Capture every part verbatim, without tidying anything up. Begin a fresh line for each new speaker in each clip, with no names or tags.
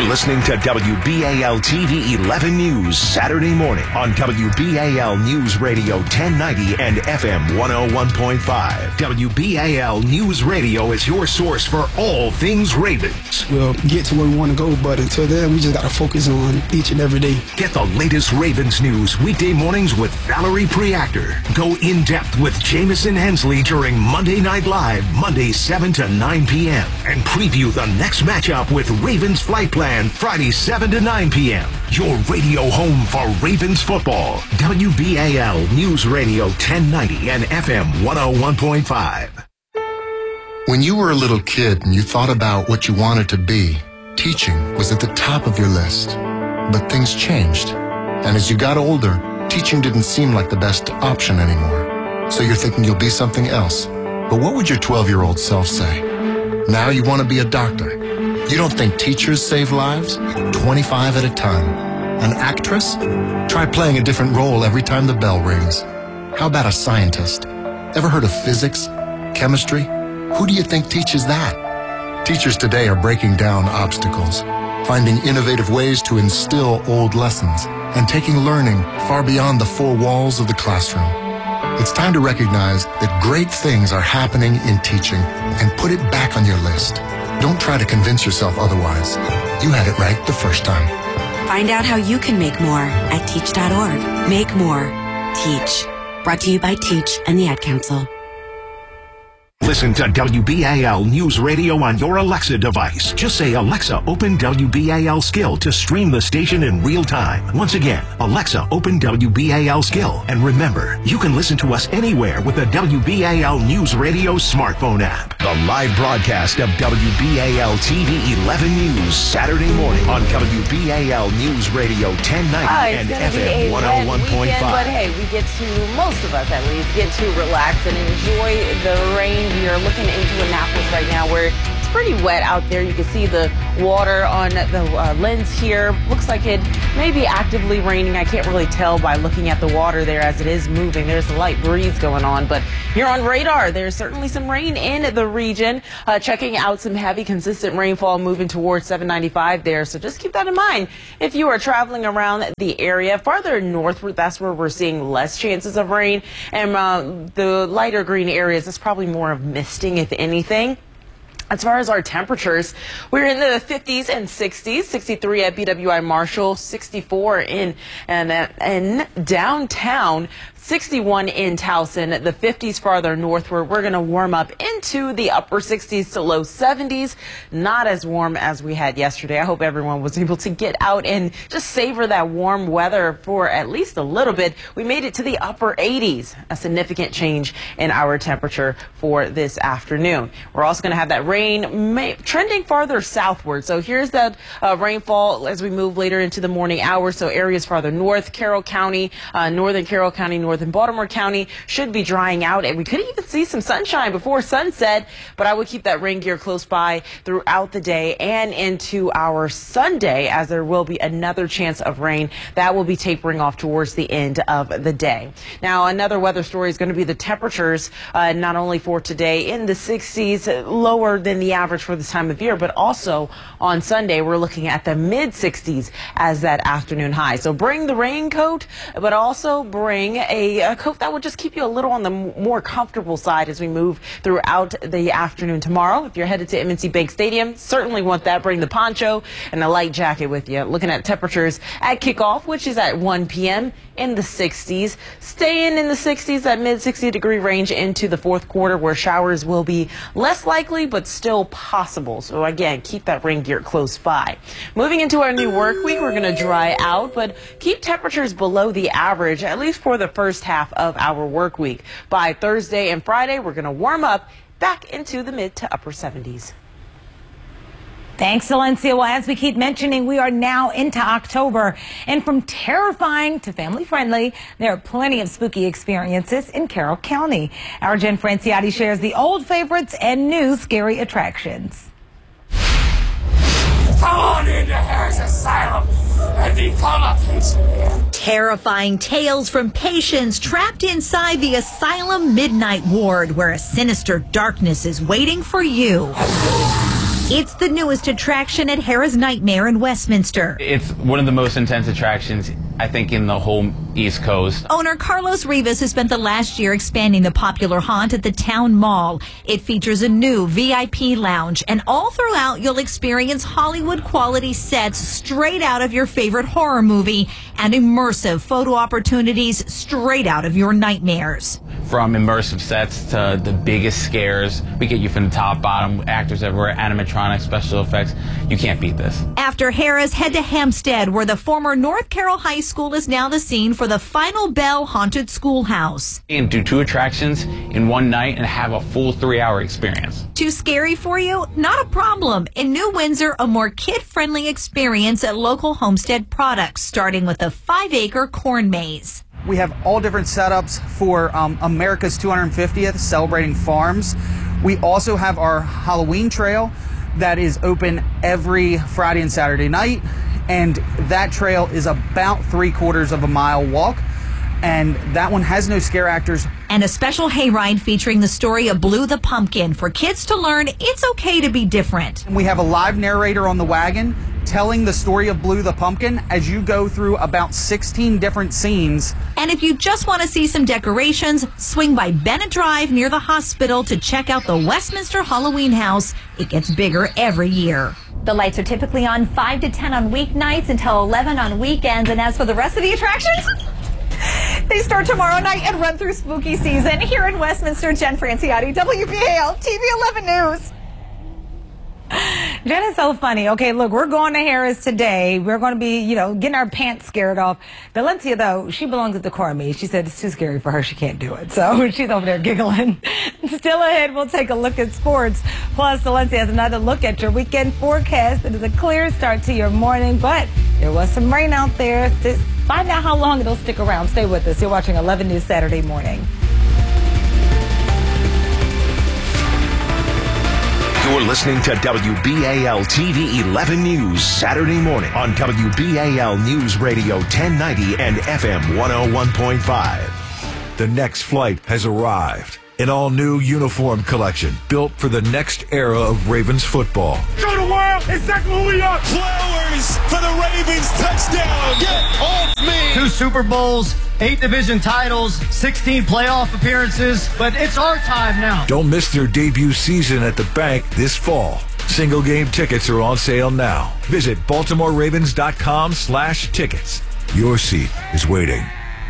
listening to W B A L T V eleven News Saturday morning on W B A L News Radio ten ninety and F M one oh one point five. W B A L News Radio is your source for all things Ravens.
We'll get to where we want to go, but until then, we just got to focus on each and every day.
Get the latest Ravens news weekday mornings with Valerie Preactor. Go in-depth with Jamison Hensley during Monday Night Live, Monday seven to nine p.m. And preview the next matchup with Ravens Flight Plan, Friday seven to nine p.m. Your radio home for Ravens football. W B A L News Radio ten ninety and F M one oh one point five.
When you were a little kid and you thought about what you wanted to be, teaching was at the top of your list. But things changed. And as you got older, teaching didn't seem like the best option anymore. So you're thinking you'll be something else. But what would your twelve-year-old self say? Now you want to be a doctor. You don't think teachers save lives? twenty-five at a time. An actress? Try playing a different role every time the bell rings. How about a scientist? Ever heard of physics? Chemistry? Who do you think teaches that? Teachers today are breaking down obstacles, finding innovative ways to instill old lessons, and taking learning far beyond the four walls of the classroom. It's time to recognize that great things are happening in teaching and put it back on your list. Don't try to convince yourself otherwise. You had it right the first time.
Find out how you can make more at teach dot org. Make more. Teach. Brought to you by Teach and the Ad Council.
Listen to W B A L News Radio on your Alexa device. Just say, Alexa, open W B A L Skill to stream the station in real time. Once again, Alexa, open W B A L Skill. And remember, you can listen to us anywhere with the W B A L News Radio smartphone app. The live broadcast of W B A L T V eleven News Saturday morning on W B A L News Radio ten ninety
uh,
and F M one oh one point five.
But hey, we get to, most of us at least, get to relax and enjoy the rain. We are looking into Annapolis right now where it's pretty wet out there. You can see the water on the uh, lens here. Looks like it may be actively raining. I can't really tell by looking at the water there as it is moving. There's a light breeze going on. But here on radar, there's certainly some rain in the region. Uh, checking out some heavy, consistent rainfall moving towards seven ninety-five there. So just keep that in mind if you are traveling around the area. Farther northward, that's where we're seeing less chances of rain. And uh, the lighter green areas, it's probably more of misting, if anything. As far as our temperatures, we're in the fifties and sixties, sixty-three at B W I Marshall, sixty-four in and in downtown, sixty-one in Towson, the fifties farther northward. We're going to warm up into the upper sixties to low seventies. Not as warm as we had yesterday. I hope everyone was able to get out and just savor that warm weather for at least a little bit. We made it to the upper eighties, a significant change in our temperature for this afternoon. We're also going to have that rain may, trending farther southward. So here's that uh, rainfall as we move later into the morning hours. So areas farther north, Carroll County, uh, northern Carroll County, north in Baltimore County should be drying out, and we could even see some sunshine before sunset, but I would keep that rain gear close by throughout the day and into our Sunday, as there will be another chance of rain that will be tapering off towards the end of the day. Now, another weather story is going to be the temperatures, uh, not only for today in the sixties, lower than the average for this time of year, but also on Sunday we're looking at the mid sixties as that afternoon high. So bring the raincoat, but also bring a A, a coat that would just keep you a little on the more comfortable side as we move throughout the afternoon tomorrow. If you're headed to M and T Bank Stadium, certainly want that. Bring the poncho and a light jacket with you. Looking at temperatures at kickoff, which is at one p.m. in the sixties. Staying in the sixties, that mid sixty degree range into the fourth quarter, where showers will be less likely but still possible. So again, keep that rain gear close by. Moving into our new work week, we're going to dry out, but keep temperatures below the average, at least for the first half of our work week. By Thursday and Friday, we're going to warm up back into the mid to upper seventies.
Thanks, Valencia. Well, as we keep mentioning, we are now into October, and from terrifying to family-friendly, there are plenty of spooky experiences in Carroll County. Our Jen Franciotti shares the old favorites and new scary attractions.
Come on into Harris Asylum and become a patient here.
Terrifying tales from patients trapped inside the Asylum Midnight Ward, where a sinister darkness is waiting for you. It's the newest attraction at Harrah's Nightmare in Westminster.
It's one of the most intense attractions, I think, in the whole East Coast.
Owner Carlos Rivas has spent the last year expanding the popular haunt at the Town Mall. It features a new V I P lounge, and all throughout you'll experience Hollywood-quality sets straight out of your favorite horror movie and immersive photo opportunities straight out of your nightmares.
From immersive sets to the biggest scares, we get you from the top, bottom, actors everywhere, animatronics, special effects. You can't beat this.
After Harrah's, head to Hempstead, where the former North Carroll High School is now the scene for the Final Bell Haunted Schoolhouse.
And do two attractions in one night and have a full three-hour experience.
Too scary for you? Not a problem. In New Windsor, a more kid-friendly experience at local Homestead products, starting with a five-acre corn maze.
We have all different setups for um, America's two hundred fiftieth, celebrating farms. We also have our Halloween trail that is open every Friday and Saturday night, and that trail is about three quarters of a mile walk, and that one has no scare actors.
And a special hayride featuring the story of Blue the Pumpkin for kids to learn it's okay to be different.
We have a live narrator on the wagon telling the story of Blue the Pumpkin as you go through about sixteen different scenes.
And if you just want to see some decorations, swing by Bennett Drive near the hospital to check out the Westminster Halloween House. It gets bigger every year.
The lights are typically on five to ten on weeknights until eleven on weekends. And as for the rest of the attractions, they start tomorrow night and run through spooky season. Here in Westminster, Jen Franciotti, W B A L T V eleven News.
Jen is so funny. Okay, look, we're going to Harrah's today. We're going to be, you know, getting our pants scared off. Valencia, though, she belongs at the corn maze. She said it's too scary for her. She can't do it. So she's over there giggling. Still ahead, we'll take a look at sports. Plus, Valencia has another look at your weekend forecast. It is a clear start to your morning, but there was some rain out there. Just find out how long it'll stick around. Stay with us. You're watching eleven News Saturday morning.
You're listening to W B A L T V eleven News Saturday morning on W B A L News Radio ten ninety and F M one oh one point five.
The next flight has arrived. An all-new uniform collection built for the next era of Ravens football.
Show the world exactly who we are. Flowers for the Ravens touchdown. Get off me.
Two Super Bowls, eight division titles, sixteen playoff appearances, but it's our time now.
Don't miss their debut season at the bank this fall. Single game tickets are on sale now. Visit Baltimore Ravens dot com slash tickets. Your seat is waiting.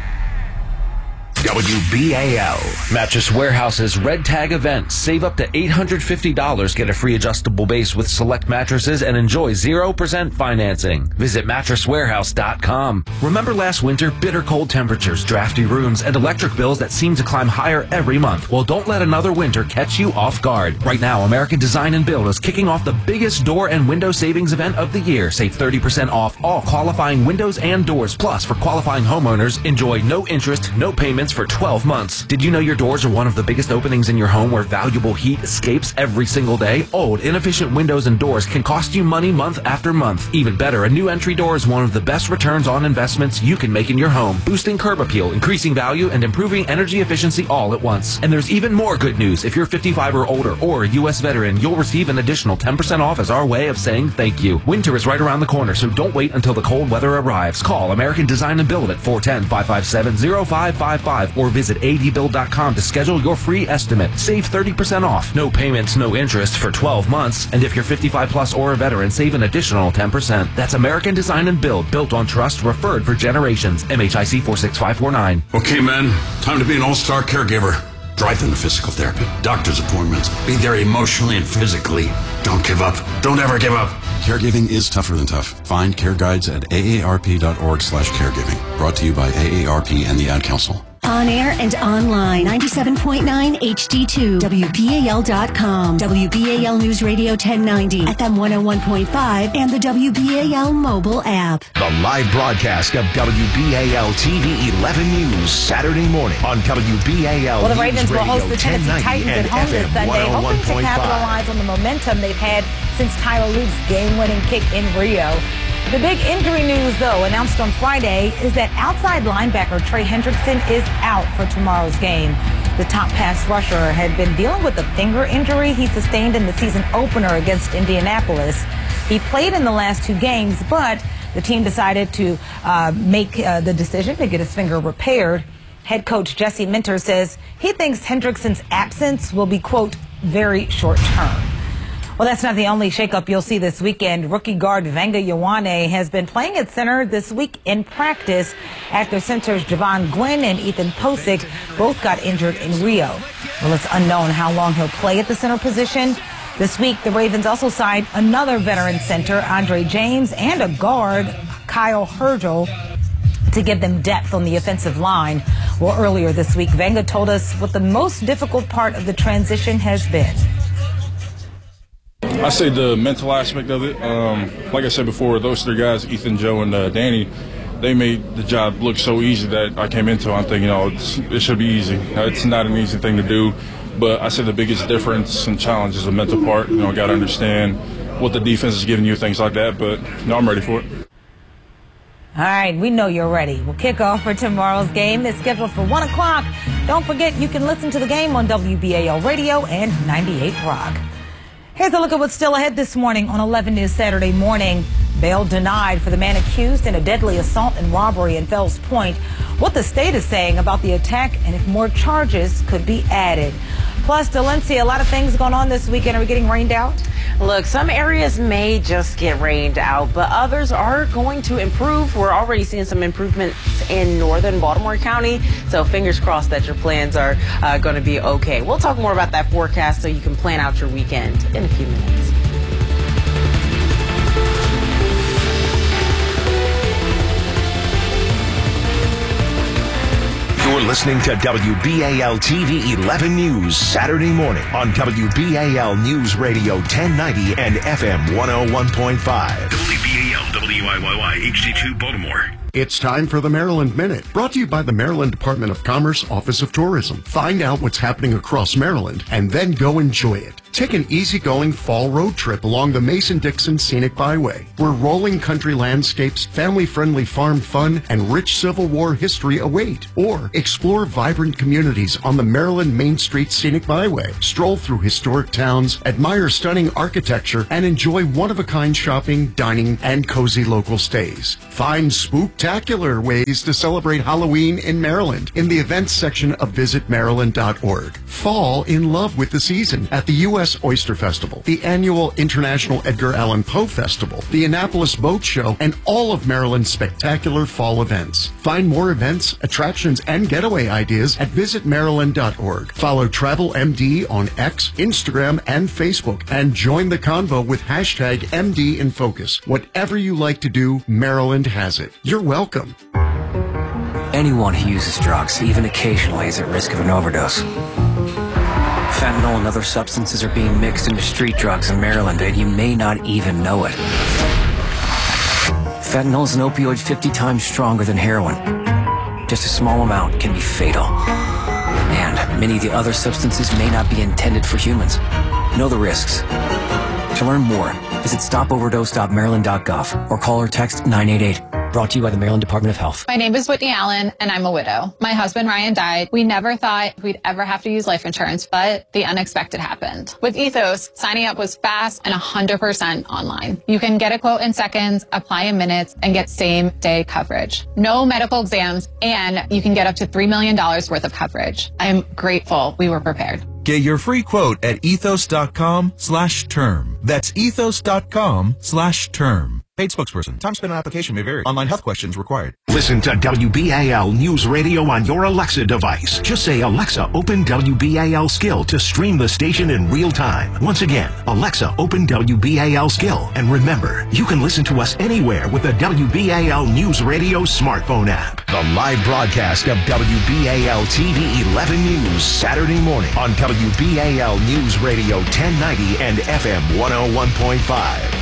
W B A L.
Mattress Warehouse's Red Tag event. Save up to eight hundred fifty dollars, get a free adjustable base with select mattresses, and enjoy zero percent financing. Visit mattress warehouse dot com. Remember last winter? Bitter cold temperatures, drafty rooms, and electric bills that seem to climb higher every month. Well, don't let another winter catch you off guard. Right now, American Design and Build is kicking off the biggest door and window savings event of the year. Save thirty percent off all qualifying windows and doors. Plus, for qualifying homeowners, enjoy no interest, no payments for twelve months. Did you know your doors are one of the biggest openings in your home where valuable heat escapes every single day? Old, inefficient windows and doors can cost you money month after month. Even better, a new entry door is one of the best returns on investments you can make in your home, boosting curb appeal, increasing value, and improving energy efficiency all at once. And there's even more good news. If you're fifty-five or older or a U S veteran, you'll receive an additional ten percent off as our way of saying thank you. Winter is right around the corner, so don't wait until the cold weather arrives. Call American Design and Build at four one zero, five five seven, zero five five five or visit A D build dot com to schedule your free estimate. Save thirty percent off. No payments, no interest for twelve months. And if you're fifty-five plus or a veteran, save an additional ten percent. That's American Design and Build, built on trust, referred for generations. M H I C four six five four nine.
Okay, man. Time to be an all-star caregiver. Drive them to physical therapy, doctor's appointments. Be there emotionally and physically. Don't give up. Don't ever give up.
Caregiving is tougher than tough. Find care guides at A A R P dot org slash caregiving. Brought to you by A A R P and the Ad Council.
On air and online, ninety-seven point nine H D two, W B A L dot com, W B A L News Radio ten ninety, F M one oh one point five, and the W B A L mobile app.
The live broadcast of W B A L T V eleven News Saturday morning on W B A L.
Well, the Ravens will host the Tennessee Titans at home this Sunday, hoping to capitalize on the momentum they've had since Tyler Luke's game-winning kick in Rio. The big injury news, though, announced on Friday, is that outside linebacker Trey Hendrickson is out for tomorrow's game. The top pass rusher had been dealing with a finger injury he sustained in the season opener against Indianapolis. He played in the last two games, but the team decided to uh, make uh, the decision to get his finger repaired. Head coach Jesse Minter says he thinks Hendrickson's absence will be, quote, very short term. Well, that's not the only shakeup you'll see this weekend. Rookie guard Vanga Ioane has been playing at center this week in practice after centers Javon Gwynn and Ethan Posick both got injured in Rio. Well, it's unknown how long he'll play at the center position. This week, the Ravens also signed another veteran center, Andre James, and a guard, Kyle Hergel, to give them depth on the offensive line. Well, earlier this week, Vanga told us what the most difficult part of the transition has been.
I say the mental aspect of it. Um, like I said before, those three guys, Ethan, Joe, and uh, Danny, they made the job look so easy that I came into it. I'm thinking, oh, it's, it should be easy. It's not an easy thing to do. But I said the biggest difference and challenge is the mental part. You know, got to understand what the defense is giving you, things like that. But you know, I'm ready for it.
All right, we know you're ready. We'll kick off for tomorrow's game. It's scheduled for one o'clock. Don't forget, you can listen to the game on W B A L Radio and ninety-eight Rock. Here's a look at what's still ahead this morning on eleven News Saturday morning. Bail denied for the man accused in a deadly assault and robbery in Fells Point. What the state is saying about the attack and if more charges could be added. Plus, Delencia, a lot of things going on this weekend. Are we getting rained out?
Look, some areas may just get rained out, but others are going to improve. We're already seeing some improvements in northern Baltimore County, so fingers crossed that your plans are uh, going to be okay. We'll talk more about that forecast so you can plan out your weekend in a few minutes.
You're listening to W B A L T V eleven News Saturday morning on W B A L News Radio ten ninety and F M one oh one point five.
W B A L W I Y Y H D two Baltimore.
It's time for the Maryland Minute, brought to you by the Maryland Department of Commerce Office of Tourism. Find out what's happening across Maryland and then go enjoy it. Take an easygoing fall road trip along the Mason-Dixon Scenic Byway, where rolling country landscapes, family-friendly farm fun, and rich Civil War history await. Or explore vibrant communities on the Maryland Main Street Scenic Byway. Stroll through historic towns, admire stunning architecture, and enjoy one-of-a-kind shopping, dining, and cozy local stays. Find spooktacular ways to celebrate Halloween in Maryland in the events section of visit maryland dot org. Fall in love with the season at the U S Oyster Festival, the annual International Edgar Allan Poe Festival, the Annapolis Boat Show, and all of Maryland's spectacular fall events. Find more events, attractions, and getaway ideas at visit maryland dot org. Follow Travel M D on X, Instagram, and Facebook, and join the convo with hashtag M D in Focus. Whatever you like to do, Maryland has it. You're welcome.
Anyone who uses drugs, even occasionally, is at risk of an overdose. Fentanyl and other substances are being mixed into street drugs in Maryland, and you may not even know it. Fentanyl is an opioid fifty times stronger than heroin. Just a small amount can be fatal. And many of the other substances may not be intended for humans. Know the risks. To learn more, visit stop overdose dot maryland dot gov or call or text nine eight eight. Brought to you by the Maryland Department of Health.
My name is Whitney Allen, and I'm a widow. My husband, Ryan, died. We never thought we'd ever have to use life insurance, but the unexpected happened. With Ethos, signing up was fast and one hundred percent online. You can get a quote in seconds, apply in minutes, and get same-day coverage. No medical exams, and you can get up to three million dollars worth of coverage. I am grateful we were prepared.
Get your free quote at ethos dot com slash term. That's ethos dot com slash term. Paid spokesperson. Time spent on application may vary. Online health questions required.
Listen to W B A L News Radio on your Alexa device. Just say, Alexa, open W B A L Skill to stream the station in real time. Once again, Alexa, open W B A L Skill. And remember, you can listen to us anywhere with the W B A L News Radio smartphone app. The live broadcast of W B A L T V eleven News Saturday morning on W B A L News Radio ten ninety and F M one oh one point five.